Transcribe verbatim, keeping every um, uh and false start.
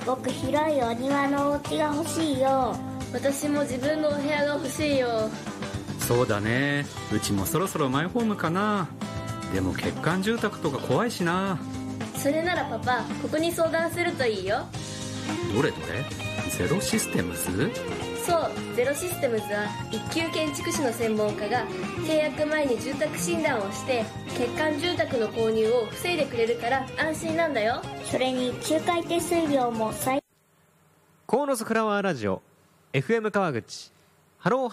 僕広いお庭のお家が欲しいよ。 私も自分のお部屋が欲しいよ。 そうだね、うちもそろそろマイホームかな。でも欠陥住宅とか怖いしな。 それならパパ、ここに相談するといいよ。 どれどれ、ゼロシステムズ？ そう、ゼロシステムズは一級建築士の専門家が契約前に住宅診断をして欠陥住宅の購入を防いでくれるから安心なんだよ。 それに仲介手数料も最コーノスフラワーラジオ エフエム 川口ハロー